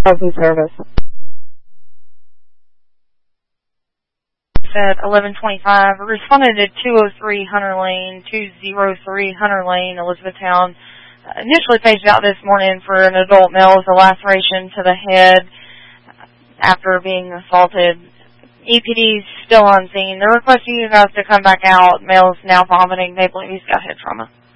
Food service. At 11:25, responded to 203 Hunter Lane, 203 Hunter Lane, Elizabethtown. Initially paged out this morning for an adult male with a laceration to the head after being assaulted. EPD's still on scene. They're requesting you guys to come back out. Male's now vomiting. They believe he's got head trauma.